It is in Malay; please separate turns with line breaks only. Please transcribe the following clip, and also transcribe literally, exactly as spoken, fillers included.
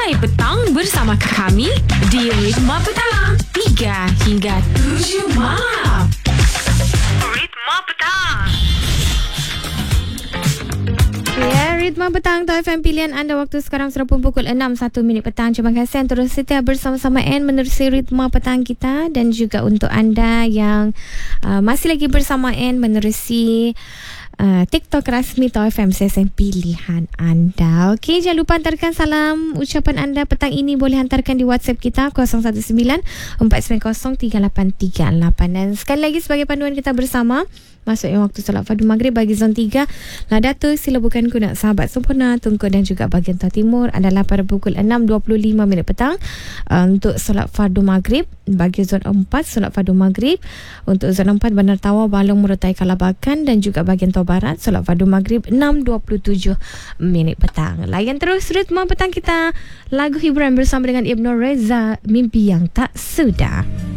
sampai petang bersama kami di Ritma Petang, tiga hingga tujuh malam. Ritma Petang.
Ya, Ritma Petang, Top F M pilihan anda. Waktu sekarang sudah pun pukul enam satu minit petang. Terima kasih yang terus setia bersama-sama N menerusi Ritma Petang kita. Dan juga untuk anda yang uh, masih lagi bersama N menerusi Uh, TikTok rasmi Top F M sesi pilihan anda. Okey, jangan lupa hantarkan salam ucapan anda petang ini. Boleh hantarkan di WhatsApp kita kosong satu sembilan empat sembilan kosong tiga lapan tiga lapan. Dan sekali lagi sebagai panduan kita bersama, masuknya waktu solat fardu maghrib bagi zon tiga Ladatu, Sila Bukan Ku Nak, Sahabat Sempurna, Tunku dan juga bahagian Tengah Timur adalah pada pukul enam dua puluh lima minit petang. uh, Untuk solat fardu maghrib bagi zon empat, solat fardu maghrib untuk zon empat Bandar Tawa, Balong, Morotai, Kalabakan dan juga bahagian Tengah Barat, solat fardu maghrib enam dua puluh tujuh minit petang. Layan terus Ritma Petang kita, lagu hiburan bersama dengan Ibnu Reza, Mimpi Yang Tak Sudah.